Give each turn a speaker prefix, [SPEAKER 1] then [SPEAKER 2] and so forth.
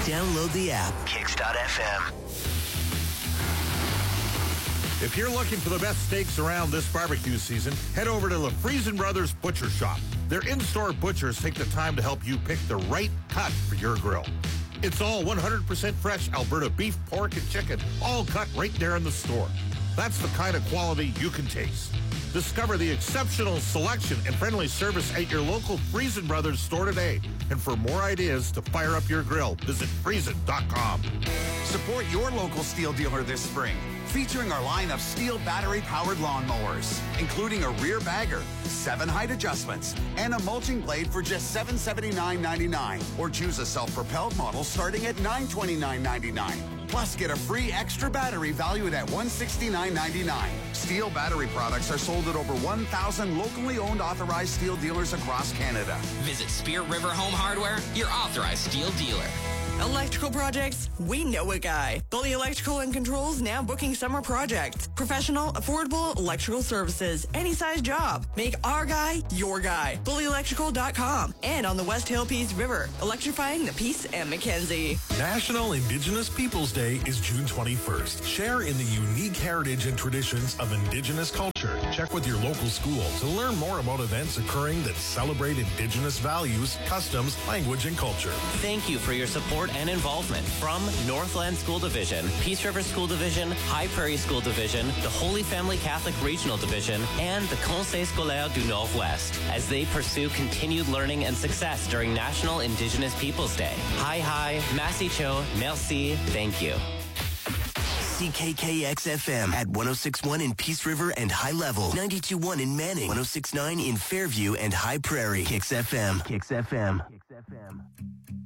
[SPEAKER 1] Download the app.
[SPEAKER 2] Kicks.fm.
[SPEAKER 3] If you're looking for the best steaks around this barbecue season, head over to LaFriesen Brothers Butcher Shop. Their in-store butchers take the time to help you pick the right cut for your grill. It's all 100% fresh Alberta beef, pork, and chicken, all cut right there in the store. That's the kind of quality you can taste. Discover the exceptional selection and friendly service at your local Friesen Brothers store today. And for more ideas to fire up your grill, visit Friesen.com.
[SPEAKER 4] Support your local Steel dealer this spring, featuring our line of Steel battery-powered lawnmowers, including a rear bagger, 7 height adjustments, and a mulching blade for just $779.99. Or choose a self-propelled model starting at $929.99. Plus, get a free extra battery valued at $169.99. Steel battery products are sold at over 1,000 locally owned authorized Steel dealers across Canada.
[SPEAKER 5] Visit Spear River Home Hardware, your authorized Steel dealer.
[SPEAKER 6] Electrical projects? We know a guy. Bully Electrical and Controls now booking summer projects. Professional, affordable electrical services. Any size job. Make our guy your guy. BullyElectrical.com. And on the West Hill Peace River, electrifying the Peace and Mackenzie.
[SPEAKER 7] National Indigenous Peoples Day is June 21st. Share in the unique heritage and traditions of Indigenous culture. Check with your local school to learn more about events occurring that celebrate Indigenous values, customs, language, and culture.
[SPEAKER 8] Thank you for your support and involvement from Northland School Division, Peace River School Division, High Prairie School Division, the Holy Family Catholic Regional Division, and the Conseil Scolaire du Nord-Ouest as they pursue continued learning and success during National Indigenous Peoples Day. Hi, Masi Cho, merci, thank you.
[SPEAKER 1] CKKX-FM at 106.1 in Peace River and High Level, 92.1 in Manning, 106.9 in Fairview and High Prairie. Kicks FM. Kicks FM. Kicks FM.